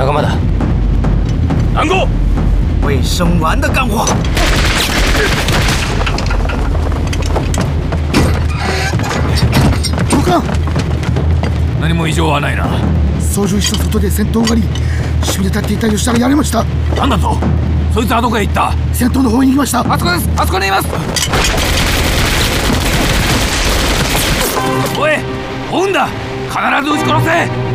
仲間だ。南郷， 为生丸的干活。 長官、 何も異常はないな。 操縦士と外で戦闘があり、一緒に立っていた吉田がやられました。 なんだと。そいつはどこへ行った。 戦闘の方に行きました。 あそこです。あそこにいます。おい、追うんだ。必ず撃ち殺せ。